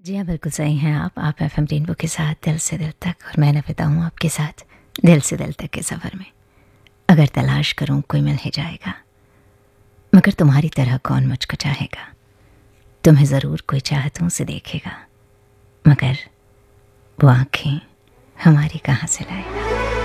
जी हाँ, बिल्कुल सही हैं आप एफएम रेनबो के साथ दिल से दिल तक, और मैं नफिता हूँ आपके साथ दिल से दिल तक के सफ़र में। अगर तलाश करूँ कोई मिल ही जाएगा, मगर तुम्हारी तरह कौन मुझको चाहेगा। तुम्हें ज़रूर कोई चाहतों से देखेगा, मगर वो आँखें हमारी कहाँ से लाएगा।